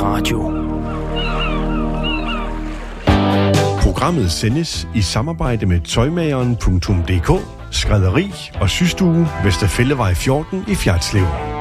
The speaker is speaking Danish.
Radio. Programmet sendes i samarbejde med tøjmageren.dk, skrædderi og systue Vesterfællevej 14 i Fjertslev.